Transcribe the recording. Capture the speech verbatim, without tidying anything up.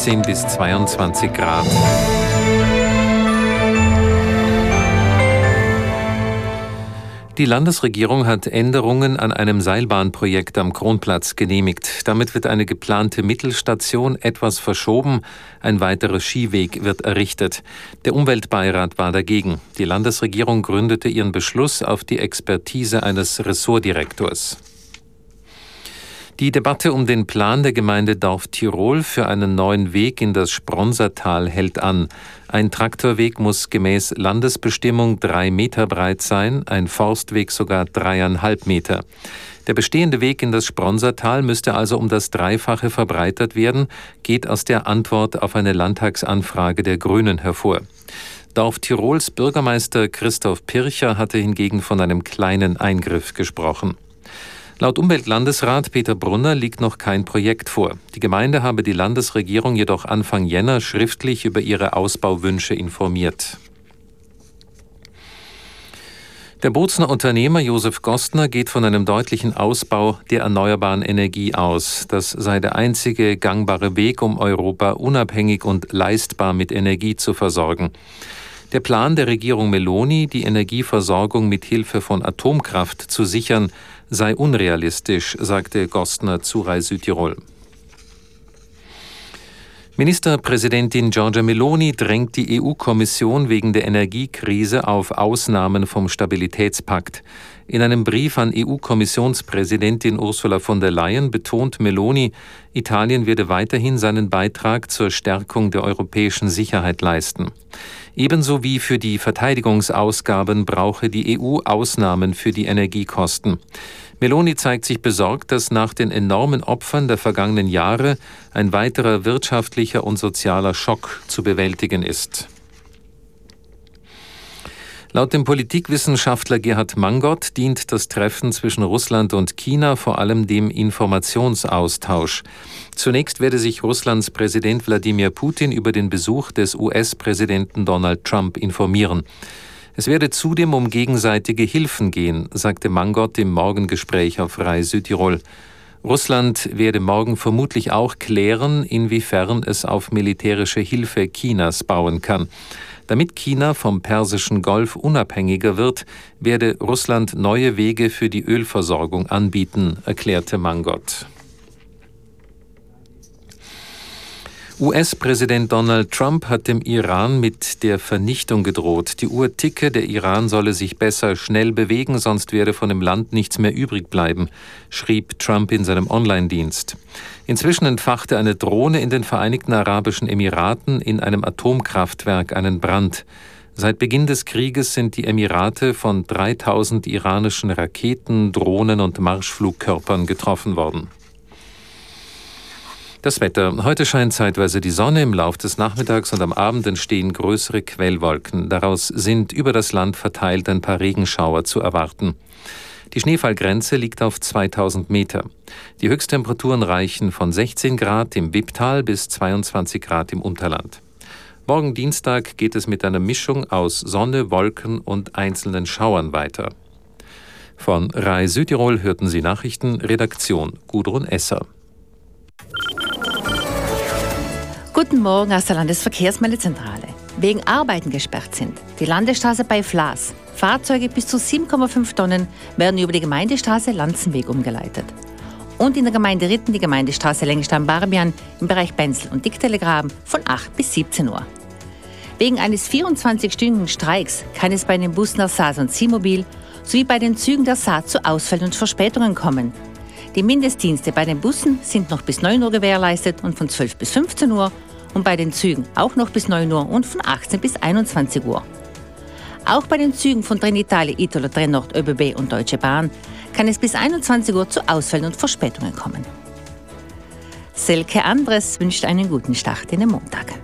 sechzehn bis zweiundzwanzig Grad. Die Landesregierung hat Änderungen an einem Seilbahnprojekt am Kronplatz genehmigt. Damit wird eine geplante Mittelstation etwas verschoben. Ein weiterer Skiweg wird errichtet. Der Umweltbeirat war dagegen. Die Landesregierung gründete ihren Beschluss auf die Expertise eines Ressortdirektors. Die Debatte um den Plan der Gemeinde Dorf Tirol für einen neuen Weg in das Spronsertal hält an. Ein Traktorweg muss gemäß Landesbestimmung drei Meter breit sein, ein Forstweg sogar dreieinhalb Meter. Der bestehende Weg in das Spronsertal müsste also um das Dreifache verbreitert werden, geht aus der Antwort auf eine Landtagsanfrage der Grünen hervor. Dorf Tirols Bürgermeister Christoph Pircher hatte hingegen von einem kleinen Eingriff gesprochen. Laut Umweltlandesrat Peter Brunner liegt noch kein Projekt vor. Die Gemeinde habe die Landesregierung jedoch Anfang Jänner schriftlich über ihre Ausbauwünsche informiert. Der Bozner Unternehmer Josef Gostner geht von einem deutlichen Ausbau der erneuerbaren Energie aus. Das sei der einzige gangbare Weg, um Europa unabhängig und leistbar mit Energie zu versorgen. Der Plan der Regierung Meloni, die Energieversorgung mit Hilfe von Atomkraft zu sichern, sei unrealistisch, sagte Gostner zu Rai Südtirol. Ministerpräsidentin Giorgia Meloni drängt die E U-Kommission wegen der Energiekrise auf Ausnahmen vom Stabilitätspakt. In einem Brief an E U-Kommissionspräsidentin Ursula von der Leyen betont Meloni, Italien werde weiterhin seinen Beitrag zur Stärkung der europäischen Sicherheit leisten. Ebenso wie für die Verteidigungsausgaben brauche die E U Ausnahmen für die Energiekosten. Meloni zeigt sich besorgt, dass nach den enormen Opfern der vergangenen Jahre ein weiterer wirtschaftlicher und sozialer Schock zu bewältigen ist. Laut dem Politikwissenschaftler Gerhard Mangot dient das Treffen zwischen Russland und China vor allem dem Informationsaustausch. Zunächst werde sich Russlands Präsident Wladimir Putin über den Besuch des U S-Präsidenten Donald Trump informieren. Es werde zudem um gegenseitige Hilfen gehen, sagte Mangot im Morgengespräch auf Rai Südtirol. Russland werde morgen vermutlich auch klären, inwiefern es auf militärische Hilfe Chinas bauen kann. Damit China vom Persischen Golf unabhängiger wird, werde Russland neue Wege für die Ölversorgung anbieten, erklärte Mangot. U S-Präsident Donald Trump hat dem Iran mit der Vernichtung gedroht. Die Uhr ticke, der Iran solle sich besser schnell bewegen, sonst werde von dem Land nichts mehr übrig bleiben, schrieb Trump in seinem Online-Dienst. Inzwischen entfachte eine Drohne in den Vereinigten Arabischen Emiraten in einem Atomkraftwerk einen Brand. Seit Beginn des Krieges sind die Emirate von dreitausend iranischen Raketen, Drohnen und Marschflugkörpern getroffen worden. Das Wetter. Heute scheint zeitweise die Sonne, im Lauf des Nachmittags und am Abend entstehen größere Quellwolken. Daraus sind über das Land verteilt ein paar Regenschauer zu erwarten. Die Schneefallgrenze liegt auf zweitausend Meter. Die Höchsttemperaturen reichen von sechzehn Grad im Wipptal bis zweiundzwanzig Grad im Unterland. Morgen Dienstag geht es mit einer Mischung aus Sonne, Wolken und einzelnen Schauern weiter. Von Rai Südtirol hörten Sie Nachrichten, Redaktion Gudrun Esser. Guten Morgen aus der Landesverkehrsmeldezentrale. Wegen Arbeiten gesperrt sind die Landesstraße bei Flaas. Fahrzeuge bis zu sieben Komma fünf Tonnen werden über die Gemeindestraße Lanzenweg umgeleitet. Und in der Gemeinde Ritten die Gemeindestraße Lengstam-Barbian im Bereich Benzel und Dicktellegraben von acht bis siebzehn Uhr. Wegen eines vierundzwanzig-stündigen Streiks kann es bei den Bussen der Saas und Seemobil sowie bei den Zügen der Saat zu Ausfällen und Verspätungen kommen. Die Mindestdienste bei den Bussen sind noch bis neun Uhr gewährleistet und von zwölf bis fünfzehn Uhr und bei den Zügen auch noch bis neun Uhr und von achtzehn bis einundzwanzig Uhr. Auch bei den Zügen von Trenitalia, Italo, Trenord, ÖBB und Deutsche Bahn kann es bis einundzwanzig Uhr zu Ausfällen und Verspätungen kommen. Selke Andres wünscht einen guten Start in den Montag.